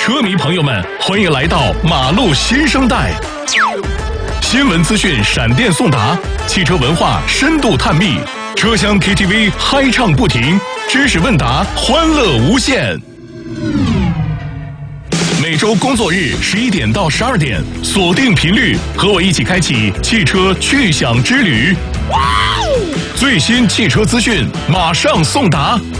车迷朋友们，欢迎来到马路新生代。新闻资讯闪电送达，汽车文化深度探秘，车厢 KTV 嗨唱不停，知识问答欢乐无限。每周工作日11点到12点，锁定频率，和我一起开启汽车去享之旅。最新汽车资讯马上送达。